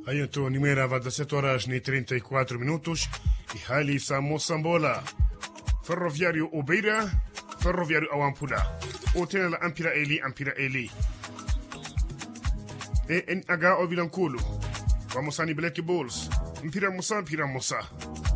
Aiuto Nimera va da 7 horas e 34 minutos e hali sa Moçambola. Ferroviário Obeira, Ferroviário Awampula. O tena la ampira eli. E en aga o Vilanculo. Vamos a ni Black Bulls. Mpira mosa.